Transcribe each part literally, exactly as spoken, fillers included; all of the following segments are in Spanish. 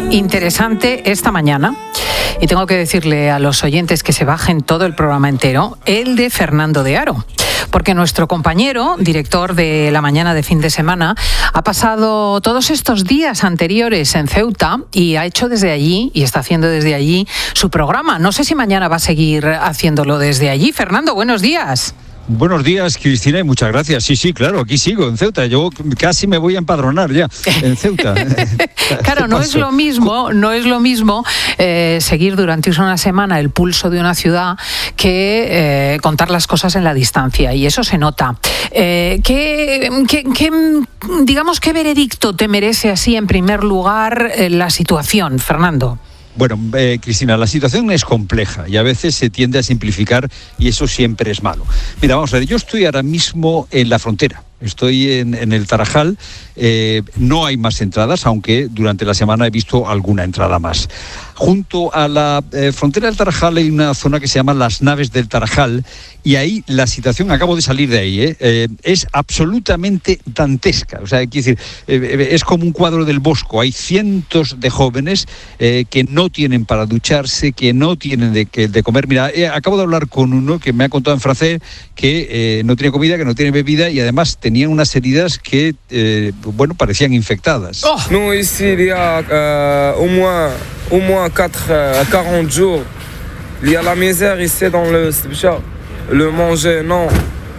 interesante esta mañana. Y tengo que decirle a los oyentes que se bajen todo el programa entero, el de Fernando de Aro. Porque nuestro compañero, director de La Mañana de Fin de Semana, ha pasado todos estos días anteriores en Ceuta y ha hecho desde allí, y está haciendo desde allí, su programa. No sé si mañana va a seguir haciéndolo desde allí. Fernando, buenos días. Buenos días, Cristina, y muchas gracias. Sí, sí, claro, aquí sigo, en Ceuta. Yo casi me voy a empadronar ya, en Ceuta. Claro, no es lo mismo, no es lo mismo eh, seguir durante una semana el pulso de una ciudad que eh, contar las cosas en la distancia, y eso se nota. Eh, ¿qué, qué, qué, digamos, qué veredicto te merece así, en primer lugar, eh, la situación, Fernando? Bueno, eh, Cristina, la situación es compleja y a veces se tiende a simplificar y eso siempre es malo. Mira, vamos a ver, yo estoy ahora mismo en la frontera. Estoy en, en el Tarajal, eh, no hay más entradas, aunque durante la semana he visto alguna entrada más. Junto a la eh, frontera del Tarajal hay una zona que se llama Las Naves del Tarajal, y ahí la situación, acabo de salir de ahí, eh, eh, es absolutamente dantesca. O sea, quiero decir, eh, es como un cuadro del Bosco. Hay cientos de jóvenes eh, que no tienen para ducharse, que no tienen de, que, de comer. Mira, eh, acabo de hablar con uno que me ha contado en francés que eh, no tiene comida, que no tiene bebida, y además tenían unas heridas que, eh, bueno, parecían infectadas. Oh. Nous, ici, il y a euh, au moins, au moins quatre à quarante jours, il y a la misère ici dans le Sibcha. Le manger, non.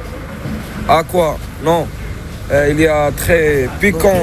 À quoi? Non. Euh, il y a très piquant.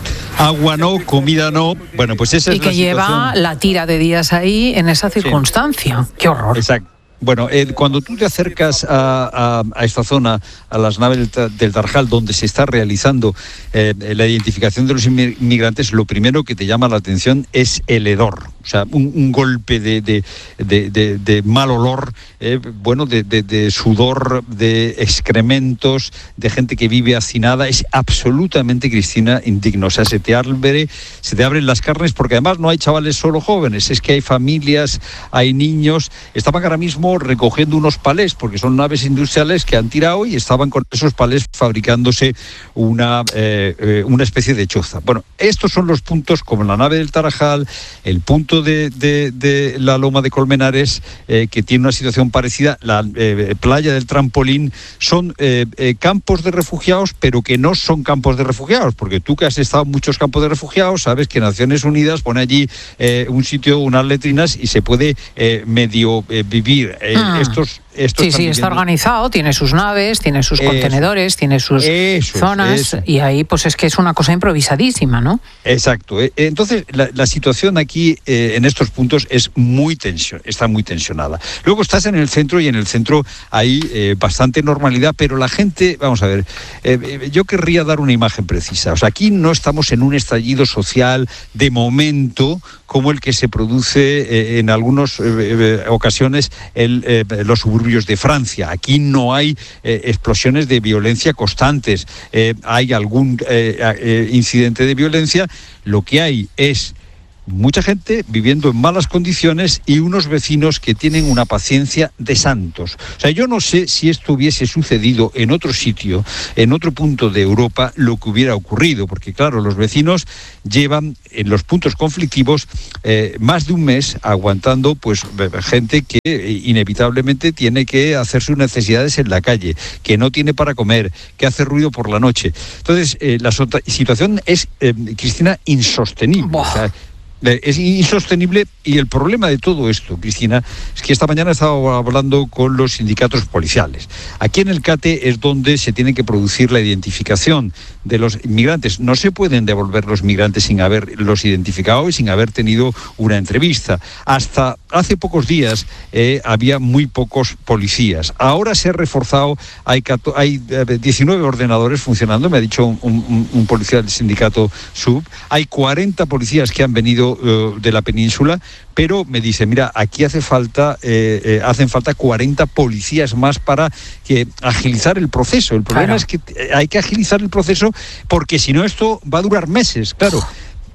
Agua no, comida no. Bueno, pues esa y es que la lleva situación. La tira de días ahí en esa circunstancia. Sí. Qué horror. Exacto. Bueno, eh, cuando tú te acercas a, a, a esta zona, a las naves del, del Tarajal, donde se está realizando eh, la identificación de los inmigrantes, lo primero que te llama la atención es el hedor. O sea, un, un golpe de, de, de, de, de mal olor, eh, bueno, de, de, de sudor, de excrementos, de gente que vive hacinada. Es absolutamente, Cristina, indigno. O sea, se te abre, se te abren las carnes, porque además no hay chavales solo jóvenes, es que hay familias, hay niños. Estaban ahora mismo recogiendo unos palés, porque son naves industriales que han tirado y estaban con esos palés fabricándose una, eh, eh, una especie de choza. Bueno, estos son los puntos, como la nave del Tarajal, el punto de, de, de la Loma de Colmenares, eh, que tiene una situación parecida, la eh, playa del Trampolín, son eh, eh, campos de refugiados, pero que no son campos de refugiados, porque tú que has estado en muchos campos de refugiados, sabes que Naciones Unidas pone allí eh, un sitio, unas letrinas, y se puede eh, medio eh, vivir. Eh, ah. Estos, estos sí, sí, está organizado, tiene sus naves, tiene sus eso, contenedores, tiene sus eso, zonas, eso. Y ahí pues es que es una cosa improvisadísima, ¿no? Exacto. Entonces, la, la situación aquí eh, en estos puntos es muy tensión, está muy tensionada. Luego estás en el centro y en el centro hay eh, bastante normalidad, pero la gente, vamos a ver, eh, yo querría dar una imagen precisa. O sea, aquí no estamos en un estallido social de momento como el que se produce eh, en algunas eh, ocasiones en eh, los suburbios de Francia. Aquí no hay eh, explosiones de violencia constantes, eh, hay algún eh, eh, incidente de violencia. Lo que hay es mucha gente viviendo en malas condiciones y unos vecinos que tienen una paciencia de santos. O sea, yo no sé si esto hubiese sucedido en otro sitio, en otro punto de Europa, lo que hubiera ocurrido, porque claro, los vecinos llevan en los puntos conflictivos eh, más de un mes aguantando pues gente que inevitablemente tiene que hacer sus necesidades en la calle, que no tiene para comer, que hace ruido por la noche. Entonces, eh, la situación es, eh, Cristina, insostenible. O sea, es insostenible, y el problema de todo esto, Cristina, es que esta mañana he estado hablando con los sindicatos policiales. Aquí en el CATE es donde se tiene que producir la identificación de los inmigrantes. No se pueden devolver los migrantes sin haberlos identificado y sin haber tenido una entrevista. Hasta hace pocos días eh, había muy pocos policías. Ahora se ha reforzado, hay, hay diecinueve ordenadores funcionando, me ha dicho un, un, un policía del sindicato SUB. Hay cuarenta policías que han venido de la península, pero me dice, mira, aquí hace falta eh, eh, hacen falta cuarenta policías más para que agilizar el proceso. El problema claro. es que hay que agilizar el proceso, porque si no esto va a durar meses, claro.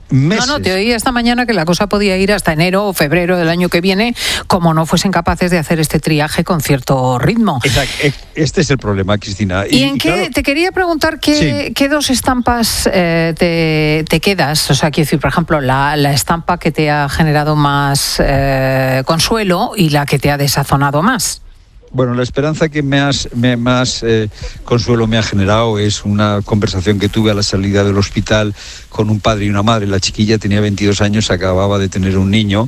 meses. No, no, te oí esta mañana que la cosa podía ir hasta enero o febrero del año que viene, como no fuesen capaces de hacer este triaje con cierto ritmo. Exacto. Este es el problema, Cristina. ¿Y, y en qué, claro, te quería preguntar qué, sí. qué dos estampas eh, te, te quedas? O sea, quiero decir, por ejemplo, la, la estampa que te ha generado más eh, consuelo y la que te ha desazonado más. Bueno, la esperanza que me has, me, más eh, consuelo me ha generado es una conversación que tuve a la salida del hospital con un padre y una madre. La chiquilla tenía veintidós años, acababa de tener un niño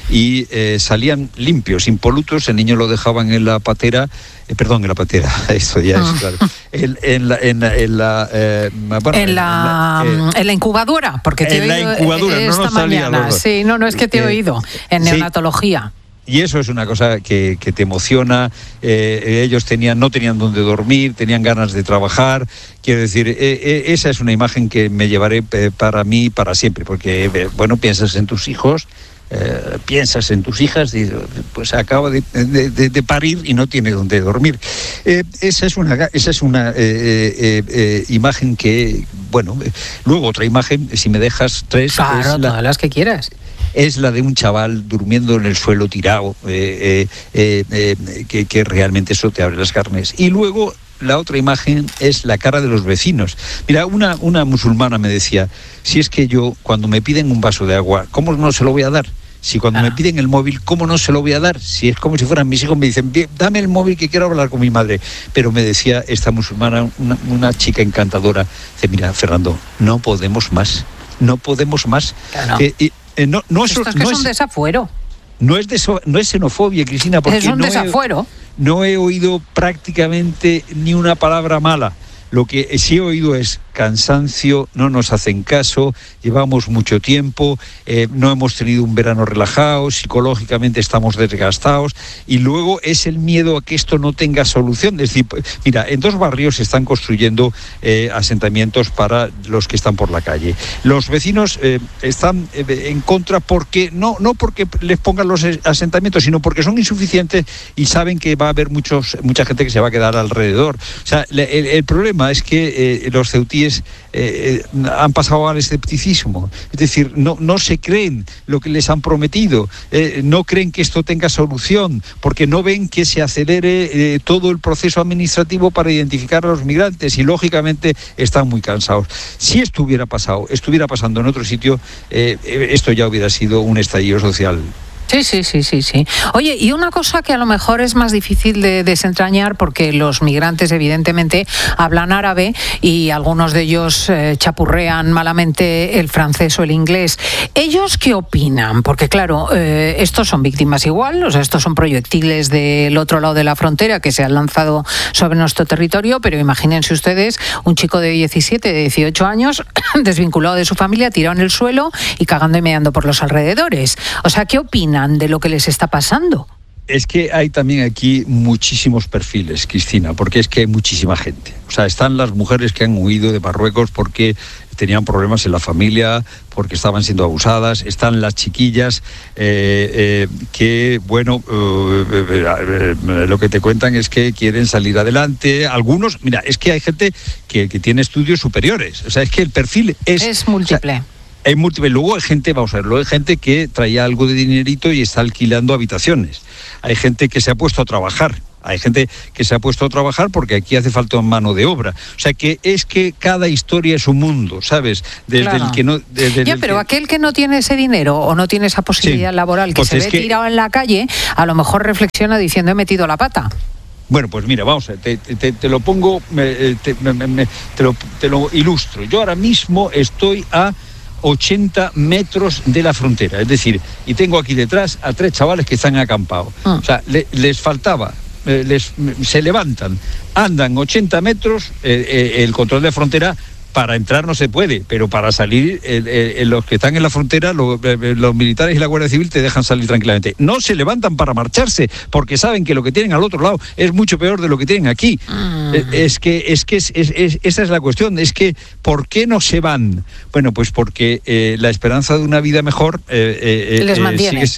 y eh, salían limpios, impolutos. El niño lo dejaban en la patera, eh, perdón, en la patera, esto ya es claro. En, en la, en la, en la, eh, bueno, en la, en la, eh, en la incubadora, porque te he oído en la incubadora, esta no nos mañana. Sí, no, no es que te he eh, oído en neonatología. Sí. Y eso es una cosa que, que te emociona. Eh, ellos tenían, no tenían dónde dormir, tenían ganas de trabajar. Quiero decir, eh, eh, esa es una imagen que me llevaré eh, para mí para siempre, porque, eh, bueno, piensas en tus hijos, eh, piensas en tus hijas, y, pues acaba de, de, de, de parir y no tiene dónde dormir. Eh, esa es una, esa es una eh, eh, eh, imagen que, bueno, eh, luego otra imagen, si me dejas tres. Claro, es la, todas las que quieras. Es la de un chaval durmiendo en el suelo tirado, eh, eh, eh, que, que realmente eso te abre las carnes. Y luego la otra imagen es la cara de los vecinos. Mira, una, una musulmana me decía, si es que yo cuando me piden un vaso de agua, ¿cómo no se lo voy a dar? Si cuando ah. me piden el móvil, ¿cómo no se lo voy a dar? Si es como si fueran mis hijos, me dicen, dame el móvil que quiero hablar con mi madre. Pero me decía esta musulmana, una, una chica encantadora, dice, mira, Fernando, no podemos más, no podemos más. Claro. Eh, y, Eh, no, no es, Esto es que no es un desafuero. No es, deso, no es xenofobia, Cristina, porque es un no desafuero. He, no he oído prácticamente ni una palabra mala. Lo que sí he oído es cansancio, no nos hacen caso, llevamos mucho tiempo, eh, no hemos tenido un verano relajado, psicológicamente estamos desgastados, y luego es el miedo a que esto no tenga solución. Es decir, mira, en dos barrios se están construyendo eh, asentamientos para los que están por la calle. Los vecinos eh, están eh, en contra porque no, no porque les pongan los asentamientos, sino porque son insuficientes y saben que va a haber muchos, mucha gente que se va a quedar alrededor. O sea, el, el problema es que eh, los ceutíes Eh, eh, han pasado al escepticismo, es decir, no, no se creen lo que les han prometido, eh, no creen que esto tenga solución, porque no ven que se acelere eh, todo el proceso administrativo para identificar a los migrantes y lógicamente están muy cansados. Si esto hubiera pasado, estuviera pasando en otro sitio, eh, esto ya hubiera sido un estallido social. Sí, sí, sí, sí, sí. Oye, y una cosa que a lo mejor es más difícil de desentrañar porque los migrantes evidentemente hablan árabe y algunos de ellos eh, chapurrean malamente el francés o el inglés. ¿Ellos qué opinan? Porque claro, eh, estos son víctimas igual, o sea, estos son proyectiles del otro lado de la frontera que se han lanzado sobre nuestro territorio, pero imagínense ustedes un chico de diecisiete, de dieciocho años, desvinculado de su familia, tirado en el suelo y cagando y meando por los alrededores. O sea, ¿qué opinan de lo que les está pasando? Es que hay también aquí muchísimos perfiles, Cristina, porque es que hay muchísima gente. O sea, están las mujeres que han huido de Marruecos porque tenían problemas en la familia, porque estaban siendo abusadas. Están las chiquillas eh, eh, que, bueno, eh, eh, eh, lo que te cuentan es que quieren salir adelante. Algunos, mira, es que hay gente que, que tiene estudios superiores. O sea, es que el perfil es... Es múltiple. O sea, hay múltiple. Luego hay gente, vamos a ver, luego hay gente que traía algo de dinerito y está alquilando habitaciones. Hay gente que se ha puesto a trabajar. Hay gente que se ha puesto a trabajar porque aquí hace falta mano de obra. O sea, que es que cada historia es un mundo, ¿sabes? Desde claro. el que no... Desde ya, el pero que... aquel que no tiene ese dinero o no tiene esa posibilidad sí. laboral, que pues se ve que... tirado en la calle, a lo mejor reflexiona diciendo he metido la pata. Bueno, pues mira, vamos a ver, te, te, te lo pongo, te, me, me, te, lo, te lo ilustro. Yo ahora mismo estoy a ochenta metros de la frontera, es decir, y tengo aquí detrás a tres chavales que están acampados. Ah. O sea, le, les faltaba, eh, les, se levantan, andan ochenta metros, eh, eh, el control de frontera. Para entrar no se puede, pero para salir, eh, eh, los que están en la frontera, lo, eh, los militares y la Guardia Civil te dejan salir tranquilamente. No se levantan para marcharse, porque saben que lo que tienen al otro lado es mucho peor de lo que tienen aquí. Mm. Eh, es que, es que es, es, es, esa es la cuestión, es que ¿por qué no se van? Bueno, pues porque eh, la esperanza de una vida mejor... Eh, eh, les mantiene. Eh, sigue,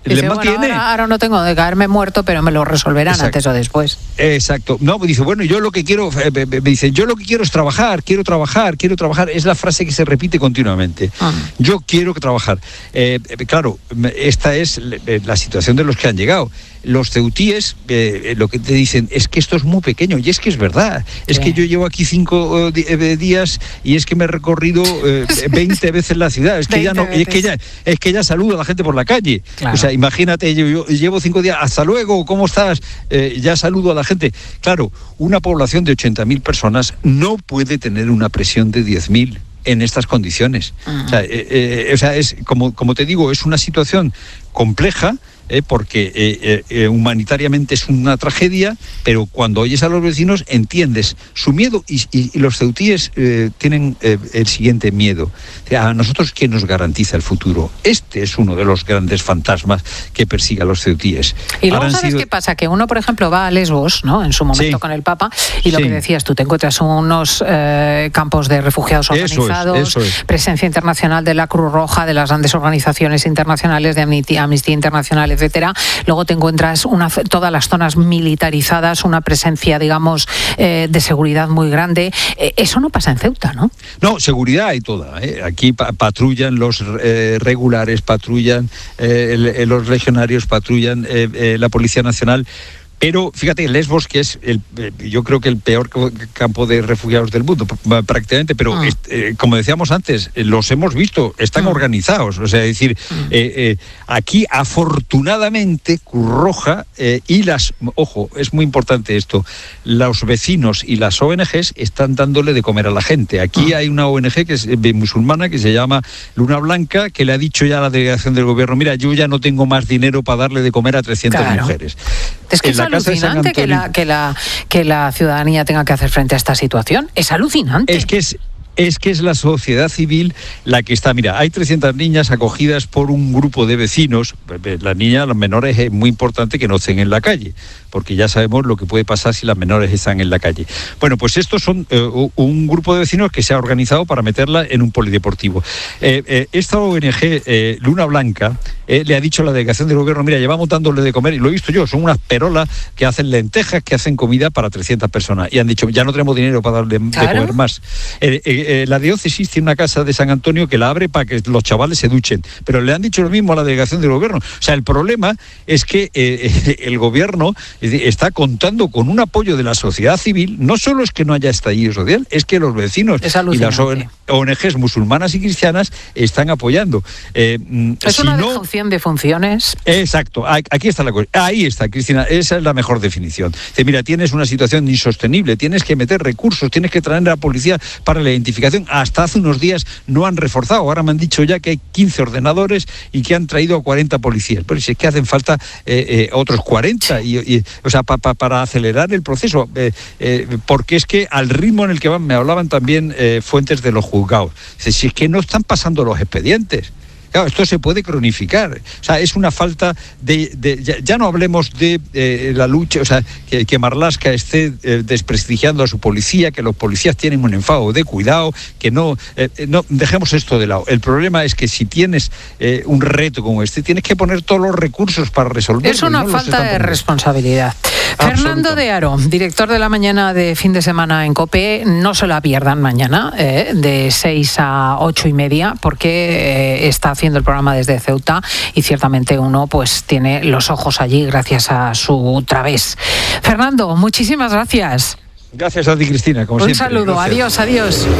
Dice, le mantiene. Bueno, ahora, ahora no tengo de caerme muerto, pero me lo resolverán Exacto. antes o después. Exacto. No, dice, bueno, yo lo que quiero, me dice, yo lo que quiero es trabajar, quiero trabajar, quiero trabajar. Es la frase que se repite continuamente. Ah. Yo quiero trabajar. Eh, claro, esta es la situación de los que han llegado. Los ceutíes eh, lo que te dicen es que esto es muy pequeño, y es que es verdad. Es sí. que yo llevo aquí cinco eh, días y es que me he recorrido eh, veinte veces la ciudad. Es que ya no, es que ya, es que ya saludo a la gente por la calle. Claro. O sea, imagínate, yo, yo llevo cinco días, hasta luego, ¿cómo estás? Eh, ya saludo a la gente. Claro, una población de ochenta mil personas no puede tener una presión de diez mil en estas condiciones. Uh-huh. O sea, eh, eh, o sea, es como, como te digo, es una situación compleja. Eh, porque eh, eh, humanitariamente es una tragedia, pero cuando oyes a los vecinos entiendes su miedo y, y, y los ceutíes eh, tienen eh, el siguiente miedo. O sea, a nosotros, ¿quién nos garantiza el futuro? Este es uno de los grandes fantasmas que persigue a los ceutíes. Y luego, ¿sabes sido... qué pasa? Que uno, por ejemplo, va a Lesbos, ¿no? En su momento sí. con el Papa, y lo sí. que decías tú, te encuentras unos eh, campos de refugiados organizados, eso es, eso es. presencia internacional de la Cruz Roja, de las grandes organizaciones internacionales, de Amnistía, Amnistía Internacional, etcétera. Luego te encuentras una, todas las zonas militarizadas, una presencia, digamos, eh, de seguridad muy grande. Eh, eso no pasa en Ceuta, ¿no? No, seguridad hay toda. ¿eh? Aquí pa- patrullan los eh, regulares, patrullan eh, el, los legionarios, patrullan eh, eh, la Policía Nacional. Pero fíjate, Lesbos, que es el, yo creo que el peor campo de refugiados del mundo, prácticamente, pero ah. es, eh, como decíamos antes, los hemos visto, están ah. organizados. O sea, es decir, ah. eh, eh, aquí afortunadamente Cruz Roja eh, y las, ojo, es muy importante esto, los vecinos y las O N Ges están dándole de comer a la gente. Aquí ah. hay una O N Ge que es eh, musulmana que se llama Luna Blanca, que le ha dicho ya a la delegación del gobierno, mira, yo ya no tengo más dinero para darle de comer a trescientas claro. mujeres. Es que es alucinante que la, que, la, que la ciudadanía tenga que hacer frente a esta situación. Es alucinante. Es que es... Es que es la sociedad civil la que está... Mira, hay trescientas niñas acogidas por un grupo de vecinos. Las niñas, las menores, es muy importante que no estén en la calle, porque ya sabemos lo que puede pasar si las menores están en la calle. Bueno, pues estos son eh, un grupo de vecinos que se ha organizado para meterla en un polideportivo. Eh, eh, esta O N Ge, eh, Luna Blanca, eh, le ha dicho a la delegación del gobierno, mira, llevamos dándole de comer, y lo he visto yo, son unas perolas que hacen lentejas, que hacen comida para trescientas personas. Y han dicho, ya no tenemos dinero para darle ¿Claro? de comer más. Eh, eh, Eh, la diócesis tiene una casa de San Antonio que la abre para que los chavales se duchen, pero le han dicho lo mismo a la delegación del gobierno. O sea, el problema es que eh, el gobierno está contando con un apoyo de la sociedad civil. No solo es que no haya estallido social, es que los vecinos y las O N Ges musulmanas y cristianas están apoyando. Eh, es si una no, dejación de funciones. Exacto, aquí está la cosa. Ahí está, Cristina, esa es la mejor definición. Dice, mira, tienes una situación insostenible, tienes que meter recursos, tienes que traer a la policía para la identificación. Hasta hace unos días no han reforzado. Ahora me han dicho ya que hay quince ordenadores y que han traído a cuarenta policías. Pero si es que hacen falta eh, eh, otros cuarenta, y, y, o sea, pa, pa, para acelerar el proceso. Eh, eh, porque es que al ritmo en el que van, me hablaban también eh, fuentes de los juzgados. Dice, si es que no están pasando los expedientes. Claro, esto se puede cronificar. O sea, es una falta de... de ya, ya no hablemos de eh, la lucha, o sea, que, que Marlaska esté eh, desprestigiando a su policía, que los policías tienen un enfado de cuidado, que no... Eh, no dejemos esto de lado. El problema es que si tienes eh, un reto como este, tienes que poner todos los recursos para resolverlo. Es una no falta de responsabilidad. Fernando de Aro, director de La Mañana de Fin de Semana en COPE, no se la pierdan mañana, eh, de seis a ocho y media, porque eh, está haciendo el programa desde Ceuta y ciertamente uno pues tiene los ojos allí gracias a su través. Fernando, muchísimas gracias. Gracias a ti, Cristina, como Un siempre. Un saludo, gracias. adiós, adiós.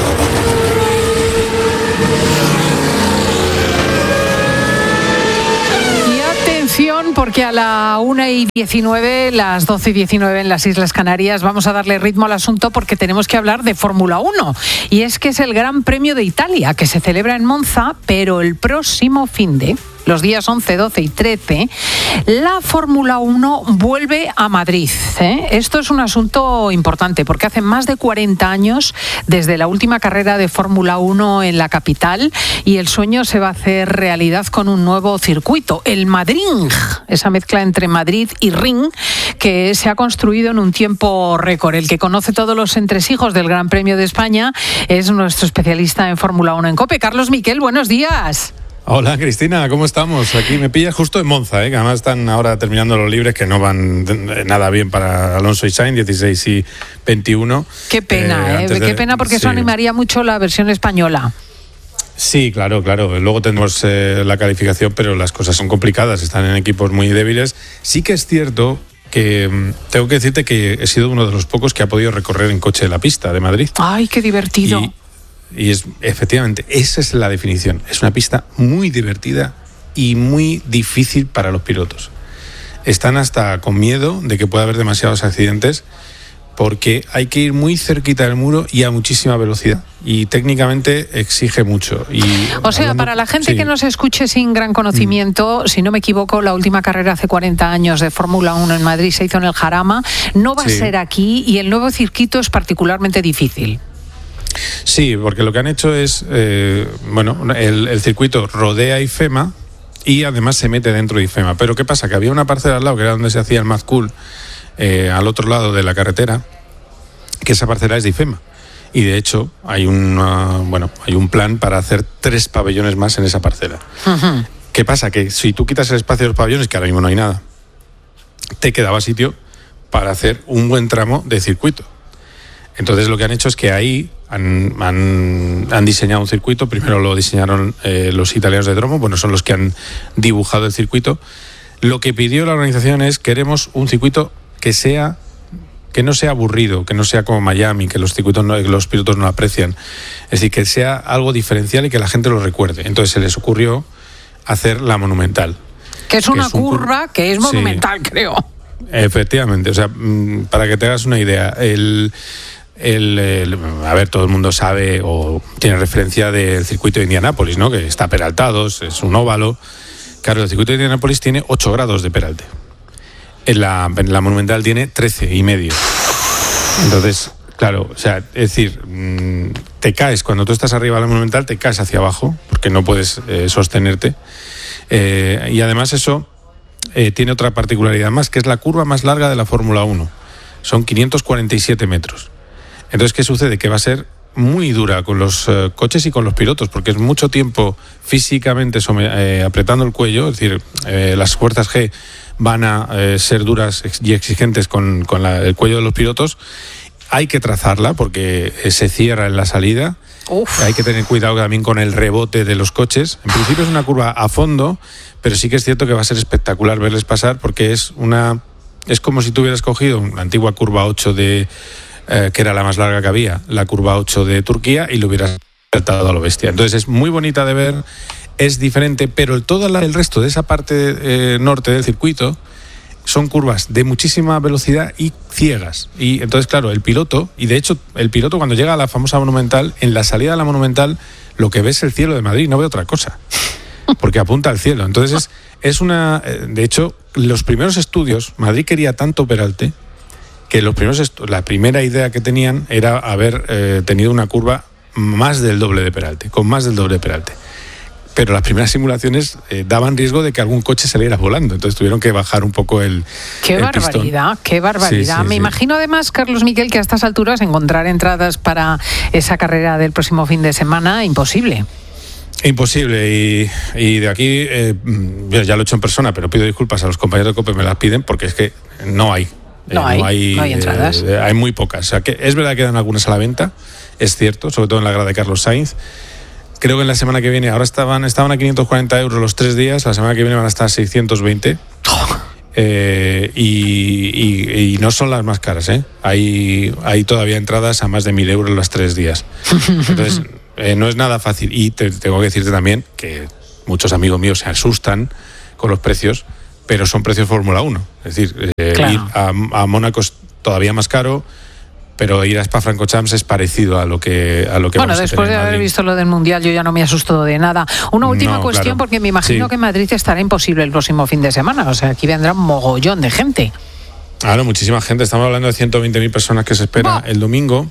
Porque a la una y diecinueve, las doce y diecinueve en las Islas Canarias, vamos a darle ritmo al asunto porque tenemos que hablar de Fórmula uno. Y es que es el Gran Premio de Italia, que se celebra en Monza, pero el próximo finde, los días once, doce y trece, la Fórmula uno vuelve a Madrid. ¿eh? Esto es un asunto importante porque hace más de cuarenta años desde la última carrera de Fórmula uno en la capital y el sueño se va a hacer realidad con un nuevo circuito, el Madrid, esa mezcla entre Madrid y Ring que se ha construido en un tiempo récord. El que conoce todos los entresijos del Gran Premio de España es nuestro especialista en Fórmula uno en COPE, Carlos Miquel, buenos días. Hola Cristina, ¿cómo estamos? Aquí me pillas justo en Monza, ¿eh? Que además están ahora terminando los libres que no van nada bien para Alonso y Sainz, dieciséis y veintiuno. Qué pena, ¿eh? ¿eh? De, Qué pena porque sí. Eso animaría mucho la versión española. Sí, claro, claro. Luego tenemos eh, la calificación, pero las cosas son complicadas, están en equipos muy débiles. Sí que es cierto que mmm, tengo que decirte que he sido uno de los pocos que ha podido recorrer en coche la pista de Madrid. ¡Ay, qué divertido! Y, Y es, efectivamente, esa es la definición. Es una pista muy divertida y muy difícil para los pilotos. Están hasta con miedo de que pueda haber demasiados accidentes porque hay que ir muy cerquita del muro y a muchísima velocidad. Y técnicamente exige mucho. Y o sea, hablando, para la gente sí. que nos escuche sin gran conocimiento, mm. si no me equivoco, la última carrera hace cuarenta años de Fórmula uno en Madrid se hizo en el Jarama. No va sí. a ser aquí y el nuevo circuito es particularmente difícil. Sí, porque lo que han hecho es, eh, bueno, el, el circuito rodea IFEMA y además se mete dentro de IFEMA. Pero ¿qué pasa? Que había una parcela al lado, que era donde se hacía el Mad Cool, eh, al otro lado de la carretera, que esa parcela es de IFEMA. Y de hecho hay, una, bueno, hay un plan para hacer tres pabellones más en esa parcela. Uh-huh. ¿Qué pasa? Que si tú quitas el espacio de los pabellones, que ahora mismo no hay nada, te quedaba sitio para hacer un buen tramo de circuito. Entonces lo que han hecho es que ahí han, han, han diseñado un circuito. Primero lo diseñaron eh, los italianos de Dromo, bueno, son los que han dibujado el circuito. Lo que pidió la organización es: queremos un circuito que sea que no sea aburrido, que no sea como Miami, que los circuitos no, los pilotos no aprecian. Es decir, que sea algo diferencial y que la gente lo recuerde. Entonces se les ocurrió hacer la Monumental. Que es una que es curva cur... que es monumental, sí, creo. Efectivamente, o sea, para que te hagas una idea, el... El, el, a ver, todo el mundo sabe o tiene referencia del circuito de Indianápolis, ¿no? Que está peraltado, es un óvalo. Claro, el circuito de Indianápolis tiene ocho grados de peralte. En la, en la Monumental tiene trece y medio. Entonces, claro, o sea, es decir, te caes, cuando tú estás arriba de la Monumental, te caes hacia abajo, porque no puedes eh, sostenerte. Eh, y además eso eh, tiene otra particularidad más, que es la curva más larga de la Fórmula uno. Son quinientos cuarenta y siete metros. Entonces, ¿qué sucede? Que va a ser muy dura con los eh, coches y con los pilotos, porque es mucho tiempo físicamente some, eh, apretando el cuello, es decir, eh, las fuerzas G van a eh, ser duras y exigentes con, con la, el cuello de los pilotos. Hay que trazarla porque eh, se cierra en la salida. Uf. Hay que tener cuidado también con el rebote de los coches. En principio es una curva a fondo, pero sí que es cierto que va a ser espectacular verles pasar, porque es una es como si tú hubieras cogido una antigua curva ocho de Eh, que era la más larga que había, la curva ocho de Turquía, y lo hubieras saltado a lo bestia. Entonces es muy bonita de ver, es diferente, pero el, todo el resto de esa parte eh, norte del circuito son curvas de muchísima velocidad y ciegas. Y entonces, claro, el piloto, y de hecho el piloto cuando llega a la famosa Monumental, en la salida de la Monumental lo que ve es el cielo de Madrid, no ve otra cosa, porque apunta al cielo. Entonces es, es una... De hecho, los primeros estudios, Madrid quería tanto peralte que los primeros estu- la primera idea que tenían era haber eh, tenido una curva más del doble de peralte, con más del doble de peralte. Pero las primeras simulaciones eh, daban riesgo de que algún coche saliera volando, entonces tuvieron que bajar un poco el Qué el barbaridad, pistón. qué barbaridad. Sí, sí, Me sí. imagino además, Carlos Miquel, que a estas alturas encontrar entradas para esa carrera del próximo fin de semana, imposible. Imposible, y, y de aquí, eh, ya lo he hecho en persona, pero pido disculpas a los compañeros de COPE, me las piden, porque es que no hay. No, eh, hay, no hay, no hay entradas. Eh, hay muy pocas. O sea, que es verdad que quedan algunas a la venta, es cierto, sobre todo en la grada de Carlos Sainz. Creo que en la semana que viene, ahora estaban, estaban a quinientos cuarenta euros los tres días, la semana que viene van a estar a seiscientos veinte. Oh. Eh, y, y, y no son las más caras, ¿eh? Hay, hay todavía entradas a más de mil euros los tres días. Entonces, eh, no es nada fácil. Y te, tengo que decirte también que muchos amigos míos se asustan con los precios, pero son precios Fórmula uno. Es decir, eh, claro. ir a, a Mónaco es todavía más caro, pero ir a Spa-Francorchamps es parecido a lo que a lo que bueno, después de haber visto lo del Mundial, yo ya no me asusto de nada. Una última no, cuestión, claro. porque me imagino sí. que Madrid estará imposible el próximo fin de semana. O sea, aquí vendrá un mogollón de gente. Claro, muchísima gente. Estamos hablando de ciento veinte mil personas que se espera oh. el domingo.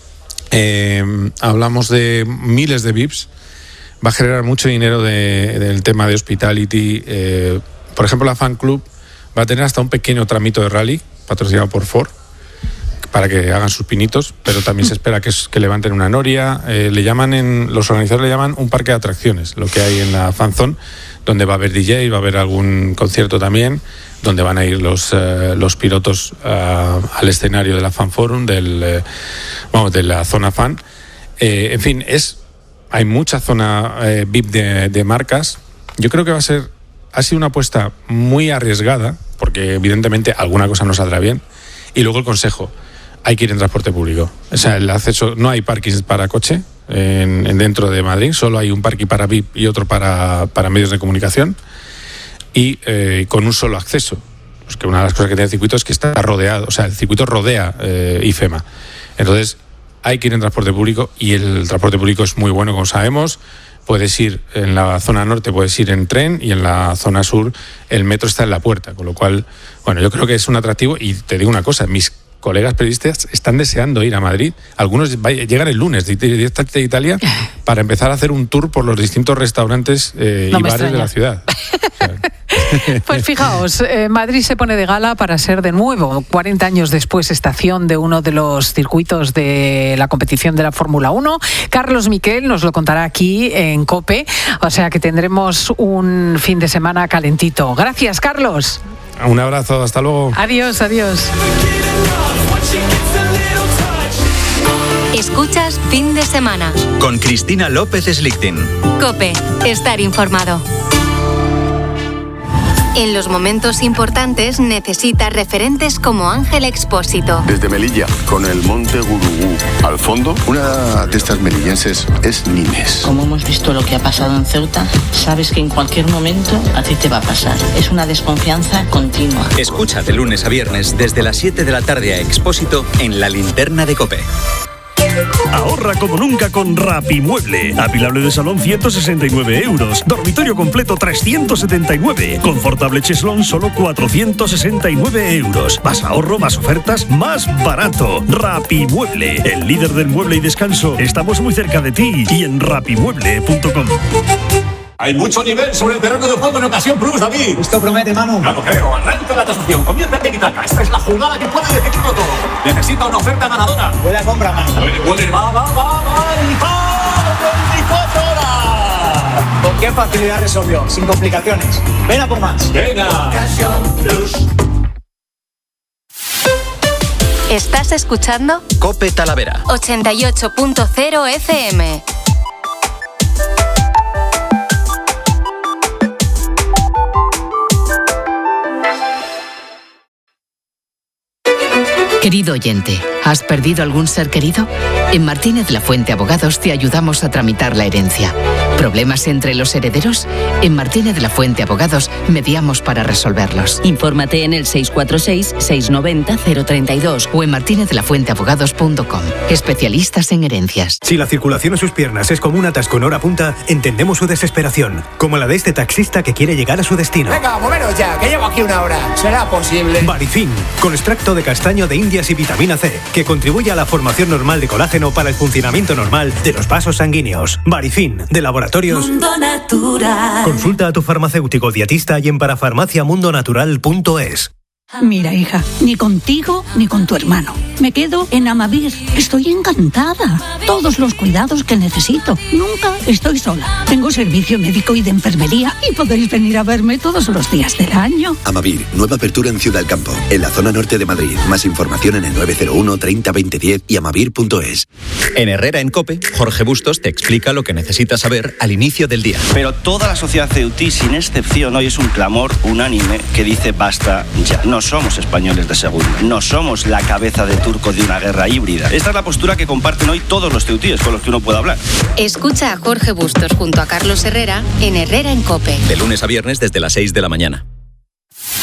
Eh, hablamos de miles de V I Ps. Va a generar mucho dinero de, del tema de hospitality. Eh, Por ejemplo, la Fan Club va a tener hasta un pequeño tramito de rally patrocinado por Ford para que hagan sus pinitos, pero también se espera que, que levanten una noria. Eh, le llaman en, los organizadores le llaman un parque de atracciones, lo que hay en la Fan Zone, donde va a haber D J, va a haber algún concierto también, donde van a ir los, eh, los pilotos uh, al escenario de la Fan Forum, del, eh, vamos, de la zona fan. Eh, en fin, es hay mucha zona eh, V I P de, de marcas. Yo creo que va a ser, ha sido una apuesta muy arriesgada, porque evidentemente alguna cosa no saldrá bien. Y luego el consejo, hay que ir en transporte público. O sea, el acceso, no hay parkings para coche en, en dentro de Madrid, solo hay un parking para V I P y otro para, para medios de comunicación, y eh, con un solo acceso. Pues que una de las cosas que tiene el circuito es que está rodeado, o sea, el circuito rodea eh, IFEMA. Entonces, hay que ir en transporte público, y el transporte público es muy bueno, como sabemos. Puedes ir en la zona norte, puedes ir en tren, y en la zona sur el metro está en la puerta, con lo cual, bueno, yo creo que es un atractivo. Y te digo una cosa, mis colegas periodistas están deseando ir a Madrid. Algunos llegan el lunes directamente de Italia para empezar a hacer un tour por los distintos restaurantes eh, no y bares extraña. de la ciudad. O sea, pues fijaos, eh, Madrid se pone de gala para ser de nuevo, cuarenta años después, estación de uno de los circuitos de la competición de la Fórmula uno. Carlos Miquel nos lo contará aquí en COPE, o sea que tendremos un fin de semana calentito. Gracias, Carlos. un abrazo, hasta luego. Adiós, adiós. Escuchas Fin de Semana con Cristina López Slichting. COPE, estar informado. En los momentos importantes necesitas referentes como Ángel Expósito. Desde Melilla, con el monte Gurugú al fondo, una de estas melillenses es Nimes. Como hemos visto lo que ha pasado en Ceuta, sabes que en cualquier momento a ti te va a pasar. Es una desconfianza continua. Escucha de lunes a viernes desde las siete de la tarde a Expósito en La Linterna de COPE. Ahorra como nunca con Rapimueble. Apilable de salón ciento sesenta y nueve euros. Dormitorio completo trescientos setenta y nueve. Confortable cheslón solo cuatrocientos sesenta y nueve euros. Más ahorro, más ofertas, más barato. Rapimueble, el líder del mueble y descanso. Estamos muy cerca de ti y en rapimueble punto com. Hay mucho nivel sobre el terreno de juego en Ocasión Plus, David. Esto promete, Manu. No lo creo. Arranca la tasación. Comienza el tiki-taka. Esta es la jugada que puede decidirlo todo. Necesita una oferta ganadora. Buena compra, Manu. Puede, puede. Va, va, va, va. veinticuatro horas. ¿Con qué facilidad resolvió? Sin complicaciones. Ven a por más. Venga. Ocasión Plus. ¿Estás escuchando? COPE Talavera. ochenta y ocho punto cero F M. Querido oyente, ¿has perdido algún ser querido? En Martínez La Fuente Abogados te ayudamos a tramitar la herencia. ¿Problemas entre los herederos? En Martínez La Fuente Abogados mediamos para resolverlos. Infórmate en el seis cuatro seis, seis nueve cero, cero tres dos o en martinez la fuente abogados punto com. Especialistas en herencias. Si la circulación en sus piernas es como un atasco en hora punta, entendemos su desesperación, como la de este taxista que quiere llegar a su destino. Venga, moveros ya, que llevo aquí una hora. ¿Será posible? Barifin, con extracto de castaño de Indias y vitamina C, que contribuye a la formación normal de colágeno para el funcionamiento normal de los vasos sanguíneos. Barifin, de Laboratorios Mundo Natural. Consulta a tu farmacéutico dietista y en parafarmacia mundo natural punto es. Mira, hija, ni contigo ni con tu hermano. Me quedo en Amavir. Estoy encantada. Todos los cuidados que necesito. Nunca estoy sola. Tengo servicio médico y de enfermería y podéis venir a verme todos los días del año. Amavir, nueva apertura en Ciudad del Campo, en la zona norte de Madrid. Más información en el nueve cero uno, treinta, veinte, diez y amavir punto es. En Herrera en COPE, Jorge Bustos te explica lo que necesitas saber al inicio del día. Pero toda la sociedad ceutí, sin excepción, hoy es un clamor unánime que dice basta ya. No somos españoles de segunda, no somos la cabeza de turco de una guerra híbrida. Esta es la postura que comparten hoy todos los ceutíes con los que uno puede hablar. Escucha a Jorge Bustos junto a Carlos Herrera en Herrera en COPE. De lunes a viernes desde las seis de la mañana.